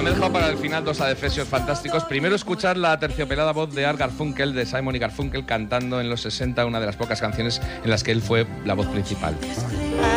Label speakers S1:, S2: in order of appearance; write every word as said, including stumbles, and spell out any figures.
S1: me he dejado para el final dos adefesios fantásticos. Primero, escuchar la terciopelada voz de Art Garfunkel, de Simon y Garfunkel, cantando en los sesenta una de las pocas canciones en las que él fue la voz principal.